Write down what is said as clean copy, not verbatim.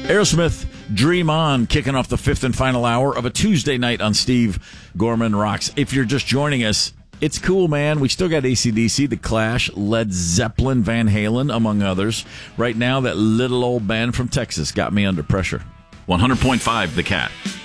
Aerosmith, Dream On, kicking off the fifth and final hour of a Tuesday night on Steve Gorman Rocks. If you're just joining us, it's cool, man. We still got AC/DC, The Clash, Led Zeppelin, Van Halen, among others. Right now, that little old band from Texas got me under pressure. 100.5 The Cat.